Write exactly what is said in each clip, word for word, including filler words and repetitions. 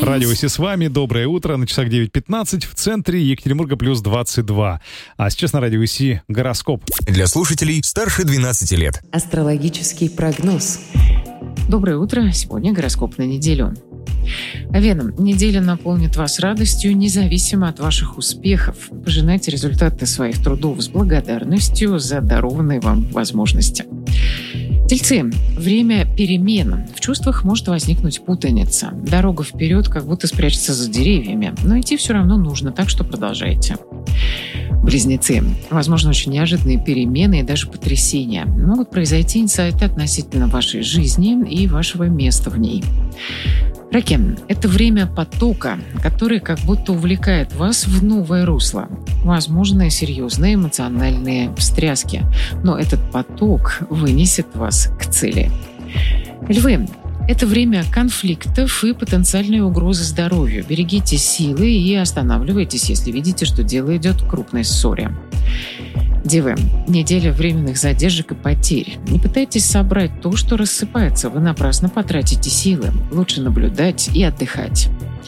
Радио ВОСИ с вами. Доброе утро. На часах девять пятнадцать. В центре Екатеринбурга плюс двадцать два. А сейчас на Радио ВОСИ гороскоп. Для слушателей старше двенадцати лет. Астрологический прогноз. Доброе утро. Сегодня гороскоп на неделю. Овен, неделя наполнит вас радостью, независимо от ваших успехов. Пожинайте результаты своих трудов с благодарностью за дарованные вам возможности. Тельцы, время перемен. В чувствах может возникнуть путаница. Дорога вперед как будто спрячется за деревьями, но идти все равно нужно, так что продолжайте. Близнецы. Возможно, очень неожиданные перемены и даже потрясения. Могут произойти инсайты относительно вашей жизни и вашего места в ней. Раки. Это время потока, который как будто увлекает вас в новое русло. Возможны серьезные эмоциональные встряски, но этот поток вынесет вас к цели. Львы. Это время конфликтов и потенциальной угрозы здоровью. Берегите силы и останавливайтесь, если видите, что дело идет к крупной ссоре. Девы. Неделя временных задержек и потерь. Не пытайтесь собрать то, что рассыпается. Вы напрасно потратите силы. Лучше наблюдать и отдыхать.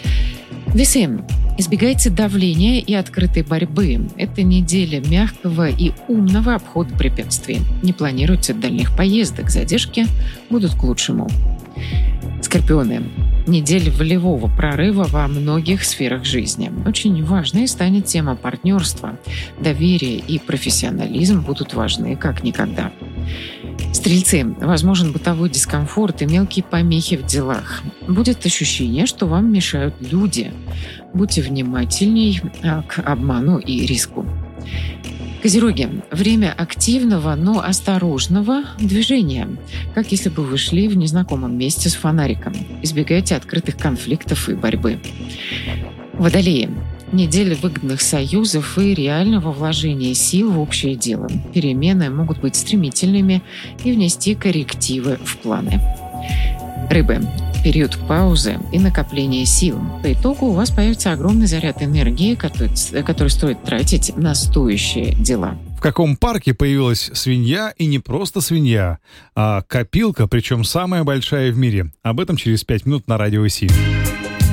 Весы. Избегайте давления и открытой борьбы. Это неделя мягкого и умного обхода препятствий. Не планируйте дальних поездок. Задержки будут к лучшему. Скорпионы. Неделя волевого прорыва во многих сферах жизни. Очень важной станет тема партнерства. Доверие и профессионализм будут важны как никогда. Стрельцы. Возможен бытовой дискомфорт и мелкие помехи в делах. Будет ощущение, что вам мешают люди. Будьте внимательней к обману и риску. Козероги. Время активного, но осторожного движения, как если бы вы шли в незнакомом месте с фонариком. Избегайте открытых конфликтов и борьбы. Водолеи. Неделя выгодных союзов и реального вложения сил в общее дело. Перемены могут быть стремительными и внести коррективы в планы. Рыбы. Период паузы и накопления сил. По итогу у вас появится огромный заряд энергии, который, который стоит тратить на стоящие дела. В каком парке появилась свинья, и не просто свинья, а копилка, причем самая большая в мире? Об этом через пять минут на Радио ВОСИ.